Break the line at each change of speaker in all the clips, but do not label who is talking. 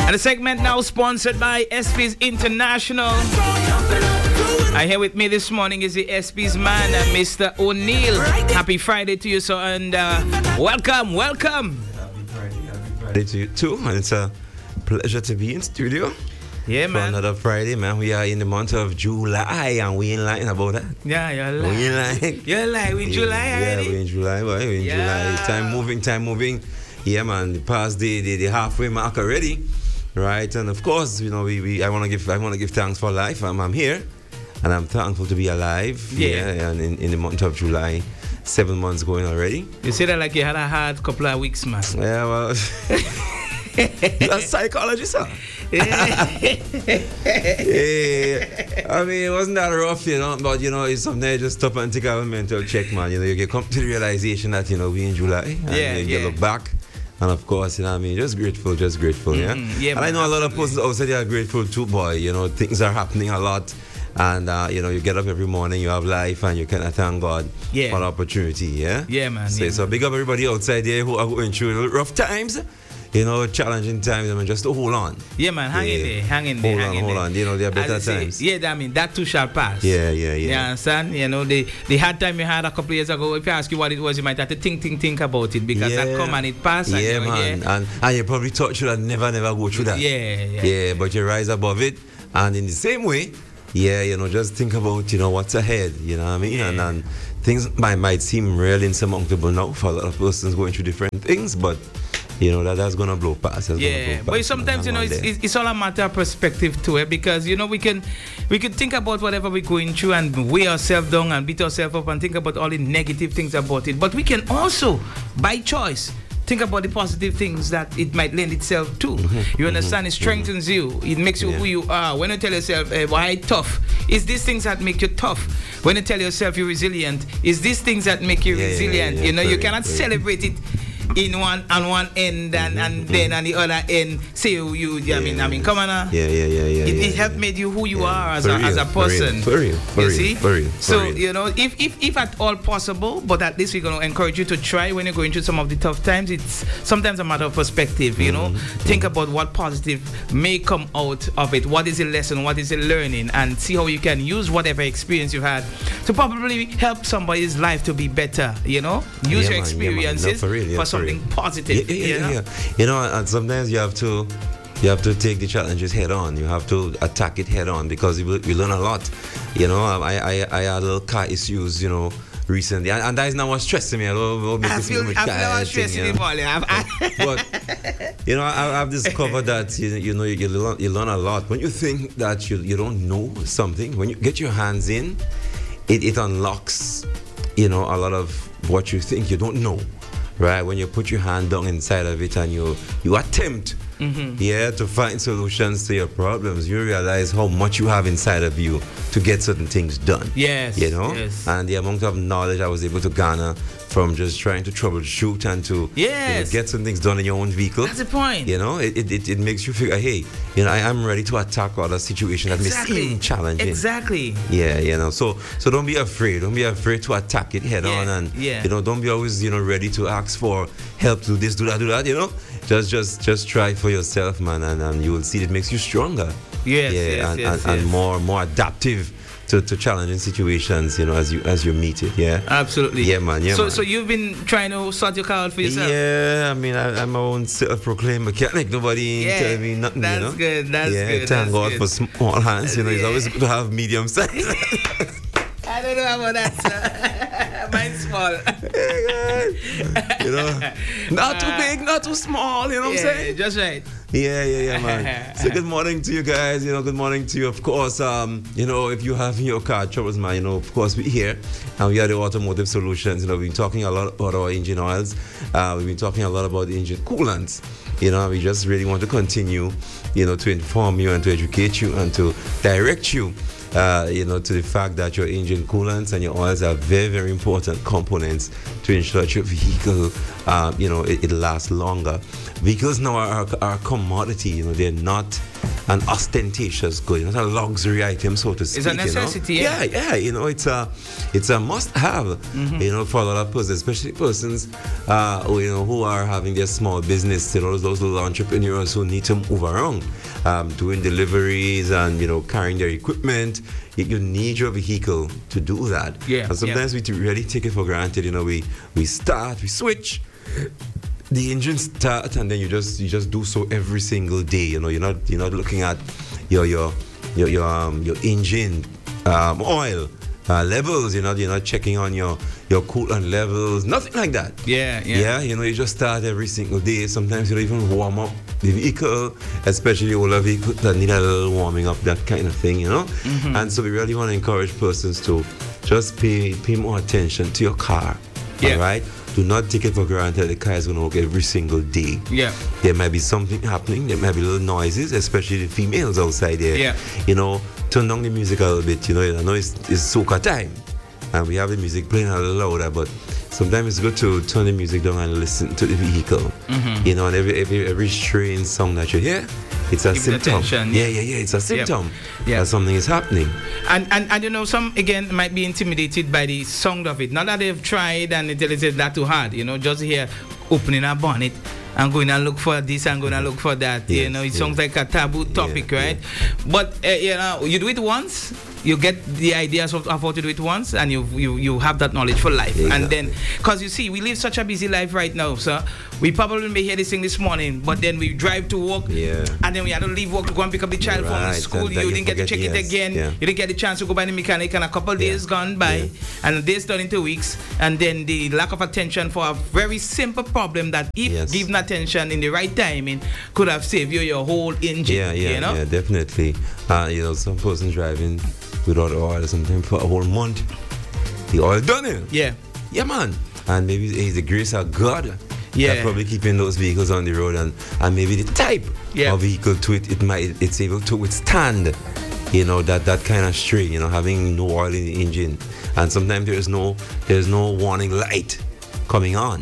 And the segment now sponsored by SP's International. I here with me this morning is the SP's man, Mr. O'Neill. Happy Friday to you, sir, and welcome.
Happy Friday to you too, and it's a pleasure to be in studio.
Yeah, man.
For another Friday, man. We are in the month of July, and we ain't lying about that.
Yeah, you're lying.
We ain't lying.
You're lying. We in July already?
Yeah, we in July, boy. We in July. Time moving. Yeah, man. Past the halfway mark already, right? And of course, you know, I want to give thanks for life. I'm here, and I'm thankful to be alive.
Yeah.
And in the month of July, 7 months going already.
You say that like you had a hard couple of weeks, man.
Yeah, well. You're a psychologist, sir. Yeah. I mean, it wasn't that rough, you know, but, you know, it's something I just stop and take a mental check, man. You know, you come to the realization that, you know, we in July, and you look back, and of course, you know what I mean, just grateful, yeah? And I know a lot of persons outside there are grateful too, boy. You know, things are happening a lot, and, you know, you get up every morning, you have life, and you kind of thank God for the opportunity, yeah?
Yeah, man.
So big up everybody outside there who are going through rough times. You know, challenging times, I mean, just hold on.
Yeah, man, hang in there.
Hold on. You know, there are better times.
Yeah, I mean, that too shall pass.
Yeah.
You understand? You know, the hard time you had a couple of years ago, if you ask you what it was, you might have to think about it, because that come and it pass.
Yeah, man. And you probably thought you would never go through that. Yeah, but you rise above it. And in the same way, you know, just think about, you know, what's ahead. You know what I mean?
Yeah.
And things might seem really insurmountable now for a lot of persons going through different things, but you know, that's going to blow past.
But sometimes, you know, it's all a matter of perspective too, because, you know, we can think about whatever we're going through and weigh ourselves down and beat ourselves up and think about all the negative things about it. But we can also, by choice, think about the positive things that it might lend itself to. You understand? It strengthens you. It makes you who you are. When you tell yourself, why tough? It's these things that make you tough. When you tell yourself you're resilient, it's these things that make you resilient. You know, you cannot celebrate it in one end and then on the other end say I mean come on now. It helped made you who you are as a person.
For real.
You see? So you know, if at all possible, but at least we're gonna encourage you to try when you're going through some of the tough times. It's sometimes a matter of perspective, you know. Think about what positive may come out of it. What is the lesson, what is the learning, and see how you can use whatever experience you've had to probably help somebody's life to be better, you know. Use your experiences for something positive.
Yeah. You know, and sometimes you have to take the challenges head on. You have to attack it head on, because you learn a lot. You know, I had little car issues, you know, recently, and that is not what's stressing me. I feel like stressing me. But you know, I've discovered that you learn a lot when you think that you don't know something. When you get your hands in, it unlocks, you know, a lot of what you think you don't know. Right, when you put your hand down inside of it and you attempt to find solutions to your problems, you realize how much you have inside of you to get certain things done.
Yes.
You know?
Yes.
And the amount of knowledge I was able to garner from just trying to troubleshoot and to get some things done in your own vehicle.
That's the point.
You know, it makes you figure, hey, you know, I am ready to attack other situations that may seem challenging.
Exactly.
Yeah, you know, so don't be afraid. Don't be afraid to attack it head on, and you know, don't be always, you know, ready to ask for help to do this, do that, you know. Just try for yourself, man, and you will see it makes you stronger.
Yes.
And more adaptive to challenging situations, you know, as you meet it. Yeah,
absolutely.
Yeah, man.
So you've been trying to sort your car out for yourself.
Yeah, I mean, I'm my own self-proclaimed mechanic. Nobody telling me nothing.
That's
you know?
good. That's good.
Thank God for small hands. You know, it's always good to have medium size.
I don't know about that, sir. Mine's small.
You know, not too big, not too small. You know what I'm saying?
Just right.
Yeah, man. So good morning to you guys. You know, good morning to you. Of course, you know, if you have your car troubles, man, you know, of course we're here and we are the Automotive Solutions. You know, we've been talking a lot about our engine oils. We've been talking a lot about the engine coolants. You know, we just really want to continue, you know, to inform you and to educate you and to direct you. You know, to the fact that your engine coolants and your oils are very, very important components to ensure that your vehicle, you know, it lasts longer. Vehicles now are a commodity. You know, they're not an ostentatious good. It's not a luxury item, so to speak.
It's a necessity.
Yeah, it's a must-have. For a lot of persons, especially persons who are having their small business. Those little entrepreneurs who need to move around, doing deliveries and carrying their equipment. You need your vehicle to do that.
Yeah.
And sometimes we really take it for granted. We start, we switch. The engine start, and then you just do so every single day. You're not looking at your engine oil levels. You're not checking on your coolant levels. Nothing like that.
Yeah.
You just start every single day. Sometimes you don't even warm up the vehicle, especially older vehicles that need a little warming up, that kind of thing. And so we really want to encourage persons to just pay more attention to your car.
Yeah.
All right. Do not take it for granted the car is going to work every single day.
Yeah.
There might be something happening. There might be little noises, especially the females outside there.
Yeah.
Turn down the music a little bit. I know it's soca time, and we have the music playing a little louder, but sometimes it's good to turn the music down and listen to the vehicle. And every strange sound that you hear, it's a symptom. It's a symptom that something is happening.
And some again might be intimidated by the sound of it. Not that they've tried and it is that too hard. Just here opening a bonnet and going and look for this and going and look for that. It sounds like a taboo topic, right? But you do it once. You get the ideas of how to do it once, and you have that knowledge for life.
Exactly.
And then, because you see, we live such a busy life right now, sir. We probably may hear this thing this morning, but then we drive to work, and then we had to leave work to go and pick up the child from school. You didn't get to check it again.
Yeah.
You didn't get the chance to go by the mechanic, and a couple of days gone by, and days turned into weeks, and then the lack of attention for a very simple problem that, if given attention in the right timing, could have saved you your whole engine.
Yeah, definitely. Some person driving without oil sometimes for a whole month. The oil done it. Yeah, man. And maybe it's the grace of God that probably keeping those vehicles on the road, and maybe the type of vehicle to it's able to withstand that kind of strain, having no oil in the engine. And sometimes there's no warning light coming on.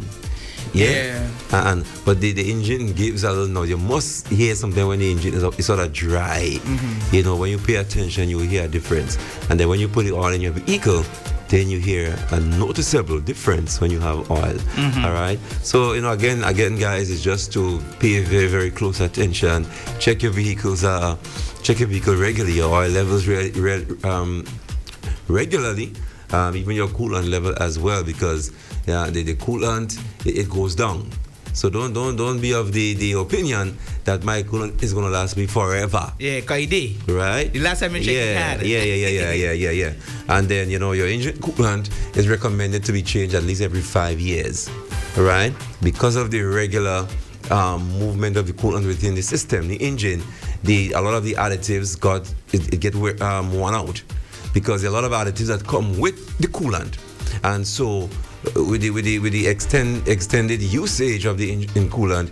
But the engine gives a little noise. You must hear something when the engine is sort of dry. When you pay attention, you will hear a difference. And then when you put it oil in your vehicle, then you hear a noticeable difference when you have oil. All right. So again, guys, it's just to pay very, very close attention. Check your vehicles. Check your vehicle regularly. Your oil levels regularly. Even your coolant level as well, because the coolant it goes down. So don't be of the opinion that my coolant is going to last me forever.
Yeah, Kaide.
Right?
The last time I checked it.
Yeah. And then your engine coolant is recommended to be changed at least every 5 years. Right? Because of the regular movement of the coolant within the system, the engine, a lot of the additives get worn out, because there are a lot of additives that come with the coolant. And so with the extended usage of the engine coolant,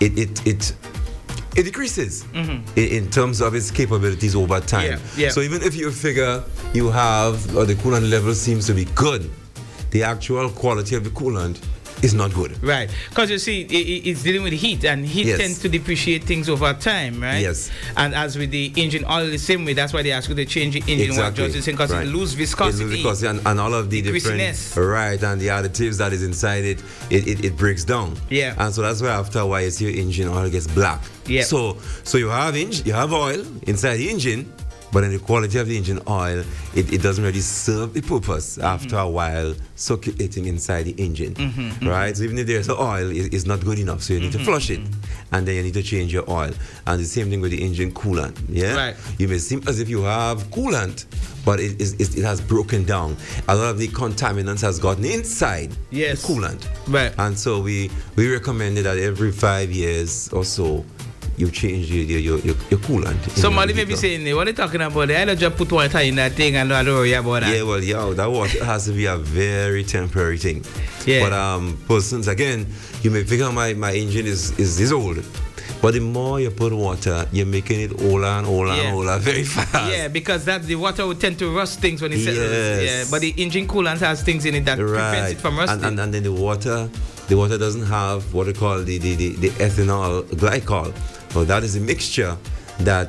it decreases in terms of its capabilities over time. So even if you figure you have, or the coolant level seems to be good, the actual quality of the coolant is not good.
Right. Because you see, it's dealing with heat, and heat tends to depreciate things over time, right?
Yes.
And as with the engine oil, the same way, that's why they ask you to change the engine oil, because it loses viscosity.
And all of the different, right, and the additives that is inside it breaks down.
Yeah.
And so that's why after a while you see your engine oil gets black.
Yeah.
So you have oil inside the engine, but in the quality of the engine oil, it doesn't really serve the purpose after a while circulating inside the engine, right? So even if there's oil, it's not good enough, so you need to flush it, and then you need to change your oil. And the same thing with the engine coolant,
Right.
You may seem as if you have coolant, but it has broken down. A lot of the contaminants has gotten inside the coolant.
Right.
And so we recommended that every 5 years or so, you change your coolant.
Somebody may be saying, what are you talking about? I don't just put water in that thing and don't worry about that.
Yeah, well, that water has to be a very temporary thing.
Yeah.
But persons, again, you may figure my engine is old. But the more you put water, you're making it older and older very fast.
Yeah, because the water would tend to rust things when it settles. Yeah, but the engine coolant has things in it that prevents it from rusting.
And then the water doesn't have what they call the ethanol glycol. Well, that is a mixture that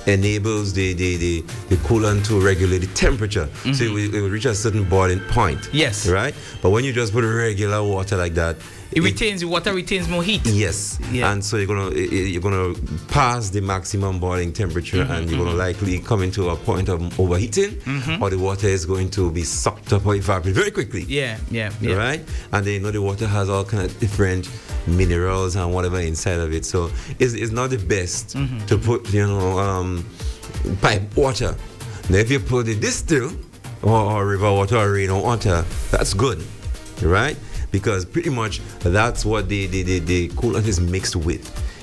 enables the coolant to regulate the temperature. So it will reach a certain boiling point.
Yes.
Right? But when you just put regular water like that,
water retains more heat.
Yes.
Yeah.
And so you're gonna pass the maximum boiling temperature, and you're gonna likely come into a point of overheating, or the water is going to be sucked up or evaporate very quickly.
Yeah.
Right? And then the water has all kind of different minerals and whatever inside of it. So it's not the best to put, pipe water. Now if you put the distill or river water or rain water, that's good. Right? Because pretty much that's what the coolant is mixed with,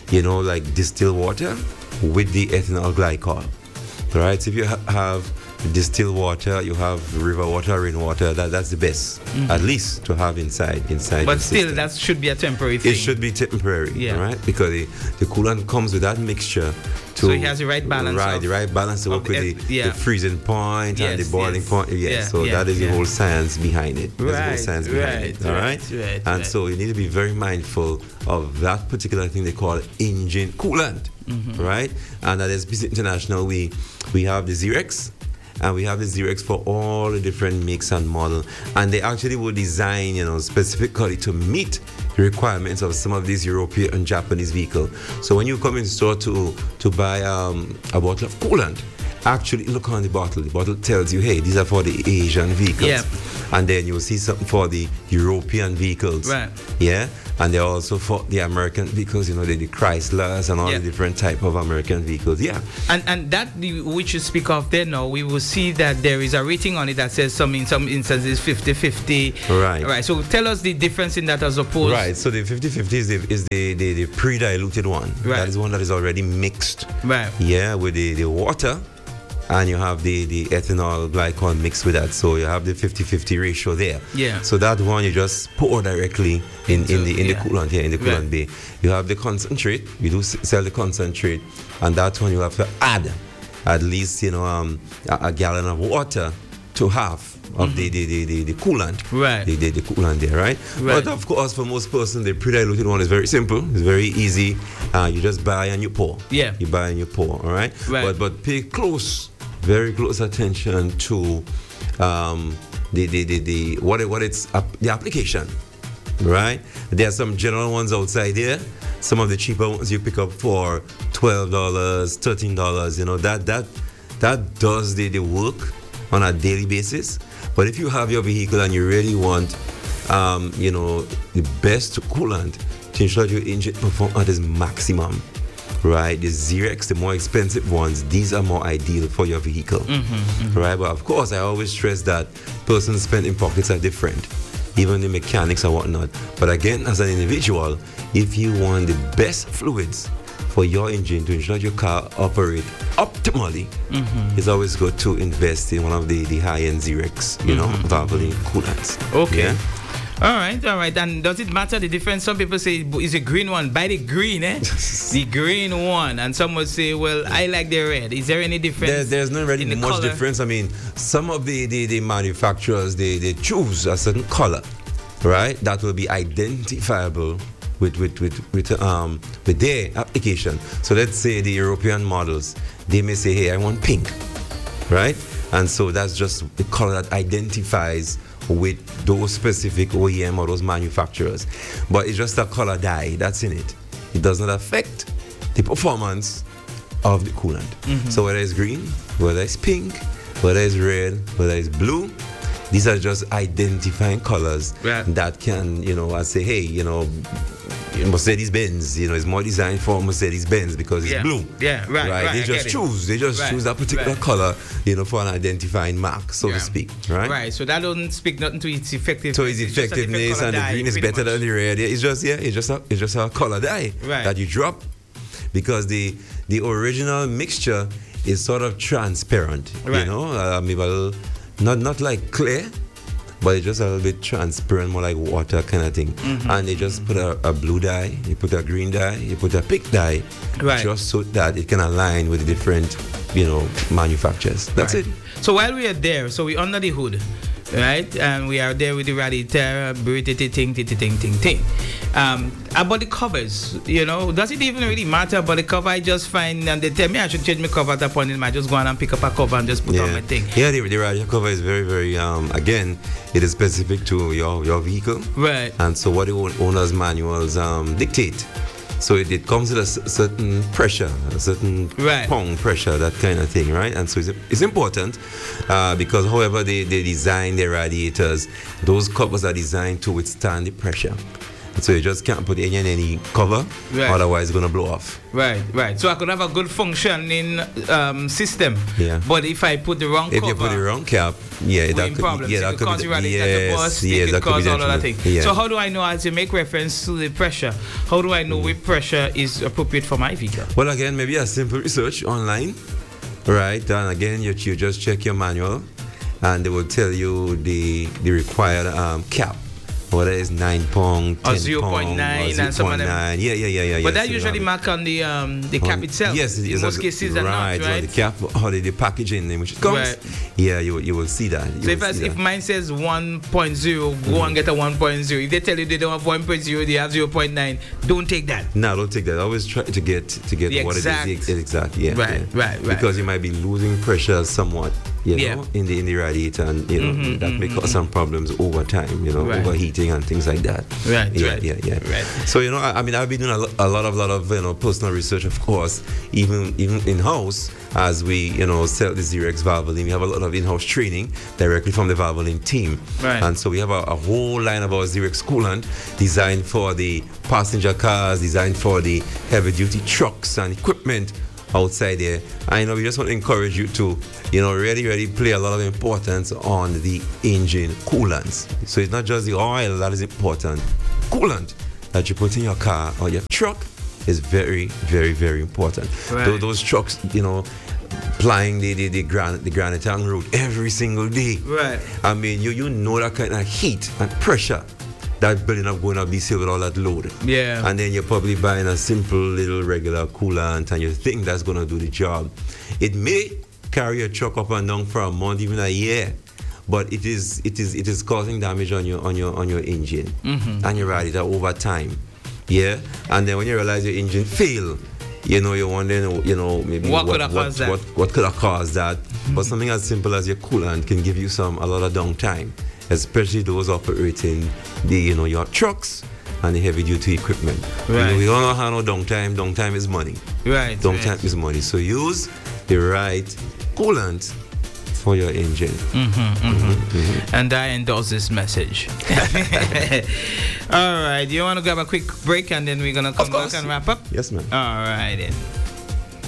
like distilled water with the ethanol glycol. Right? So if you have distilled water, you have river water, rainwater, that's the best, at least to have inside.
But still, that should be a temporary thing.
It should be temporary, right? Because the coolant comes with that mixture.
So it has the right balance.
Right, the right balance to work with the freezing point and the boiling point. So that is the whole science behind it. That's the whole science behind it. All right? And so you need to be very mindful of that particular thing they call engine coolant. Right? And at SPC International, we have the Zerex. And we have the Zerex for all the different makes and model. And they actually will design, specifically to meet the requirements of some of these European and Japanese vehicles. So when you come in store to buy a bottle of coolant, actually look on the bottle. The bottle tells you, hey, these are for the Asian vehicles.
Yeah.
And then you'll see something for the European vehicles.
Right.
Yeah. And they're also for the American vehicles, the Chryslers and all the different type of American vehicles. Yeah.
And that which you speak of there now, we will see that there is a rating on it that says in some instances 50-50.
Right.
Right. So tell us the difference in that as opposed.
Right. So the 50-50 is the pre-diluted one.
Right.
That is one that is already mixed.
Right.
Yeah, with the water. And you have the ethanol glycol mixed with that. So you have the 50-50 ratio there.
Yeah.
So that one you just pour directly in the coolant here, in the coolant bay. You have the concentrate. We do sell the concentrate. And that one you have to add at least, a gallon of water to half of the coolant.
Right.
The coolant there, right? But of course, for most persons, the pre-diluted one is very simple. It's very easy. You just buy and you pour.
Yeah.
You buy and you pour, all right?
Right.
But pay very close attention to the application, right? There are some general ones outside there. Some of the cheaper ones you pick up for $12, $13. That does the work on a daily basis. But if you have your vehicle and you really want, the best coolant to ensure that your engine performs at its maximum, right? The Zerex, the more expensive ones, these are more ideal for your vehicle, right? But of course, I always stress that person's spending pockets are different, even the mechanics and whatnot. But again, as an individual, if you want the best fluids for your engine to ensure your car operate optimally, it's always good to invest in one of the high-end Zerex, Valvoline coolants.
Okay.
Yeah?
All right. And does it matter the difference? Some people say it's a green one. Buy the green, the green one. And some will say, well, I like the red. Is there any difference?
There's not really much difference. I mean, some of the manufacturers, they choose a certain color, right? That will be identifiable with their application. So let's say the European models, they may say, hey, I want pink, right? And so that's just the color that identifies with those specific OEM or those manufacturers. But it's just a color dye that's in it. It does not affect the performance of the coolant. So whether it's green, whether it's pink, whether it's red, whether it's blue, these are just identifying colors that can, I say, hey, Mercedes-Benz, is more designed for Mercedes-Benz because it's blue.
Yeah, right.
They just choose that particular color, for an identifying mark, so to speak. Right.
Right. So that doesn't speak nothing to its effectiveness.
So its effectiveness and the green is better than the red. It's just a color dye that you drop, because the original mixture is sort of transparent. Maybe a little, not like clear, but it's just a little bit transparent, more like water kind of thing. And they just put a blue dye, you put a green dye, you put a pink dye, just so that it can align with the different, manufacturers. That's it.
So while we are there, so we're under the hood. right? And we are there with the radiator, ting. About the covers, you know, does it even really matter about the cover? I just find, and they tell me I should change my cover at that point, and I just go on and pick up a cover and just put on my thing.
Yeah, the radiator cover is very, very, again, it is specific to your vehicle.
Right.
And so what the owner's manuals dictate. So it comes with a certain pressure, a certain pound pressure, that kind of thing, right? And so it's important because however they design their radiators, those covers are designed to withstand the pressure. So you just can't put any cover, otherwise it's going to blow off.
Right. So I could have a good functioning system, but if I put the wrong cover,
if you put the wrong cap, that could
problems.
That
could
cause
the radiator to burst, it could cause all of that thing. So how do I know, as you make reference to the pressure, how do I know which pressure is appropriate for my vehicle?
Well, again, maybe a simple research online, right? And again, you just check your manual, and they will tell you the required cap. Whether it's 9 pound, 10
or 0.9 and some of them.
Yeah.
But that usually mark on the cap itself.
Yes,
in most cases, right?
Well, the cap or the packaging in which it comes. Yeah, you will see that.
So if mine says 1.0, go and get a 1.0. If they tell you they don't have 1.0, they have 0.9. Don't take that.
No, don't take that. Always try to get what it is exact. Yeah.
Right.
Because you might be losing pressure somewhat. You know, in the radiator, and you know that may cause some problems over time. You know, overheating and things like that. Right. So you know, I mean, I've been doing a lot of personal research, of course, even in house, as we sell the Zerex Valvoline. We have a lot of in-house training directly from the Valvoline team, and so we have a whole line of our Zerex coolant designed for the passenger cars, designed for the heavy-duty trucks and equipment outside there. I know we just want to encourage you to, really play a lot of importance on the engine coolants. So it's not just the oil that is important. Coolant that you put in your car or your truck is very, very, very important. Those trucks, plying the Granite Town Road every single day.
Right.
I mean, you know that kind of heat and pressure that building up going up this hill with all that load.
Yeah.
And then you're probably buying a simple little regular coolant and you think that's going to do the job. It may carry your truck up and down for a month, even a year, but it is causing damage on your engine and your radiator over time. Yeah. And then when you realize your engine failed, you're wondering, maybe what could have caused that. But something as simple as your coolant can give you a lot of downtime, especially those operating your trucks and the heavy duty equipment.
Right.
We don't know how downtime. Downtime is money.
Right.
Downtime is money. So use the right coolant for your engine.
And I endorse this message. All right. Do you want to grab a quick break and then we're gonna come back and wrap up?
Yes, ma'am.
All right then.